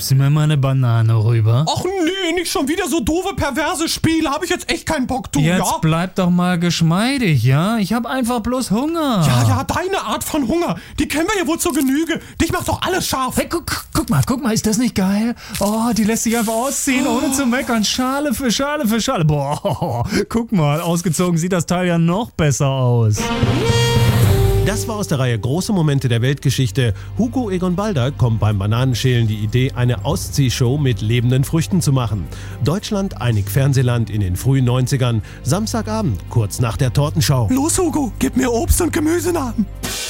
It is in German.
Gibst du mir mal eine Banane rüber? Ach nee, nicht schon wieder so doofe, perverse Spiele. Habe ich jetzt echt keinen Bock, du, Jetzt ja? bleib doch mal geschmeidig, ja? Ich hab einfach bloß Hunger. Ja, deine Art von Hunger, die kennen wir ja wohl zur Genüge. Dich macht doch alles scharf. Hey, guck mal, ist das nicht geil? Oh, die lässt sich einfach ausziehen, ohne zu meckern. Schale für Schale für Schale. Boah, guck mal, ausgezogen sieht das Teil ja noch besser aus. Das war aus der Reihe Große Momente der Weltgeschichte. Hugo Egon Balder kommt beim Bananenschälen die Idee, eine Ausziehshow mit lebenden Früchten zu machen. Deutschland, einig Fernsehland in den frühen 90ern. Samstagabend, kurz nach der Tortenschau. Los, Hugo, gib mir Obst und Gemüsenamen.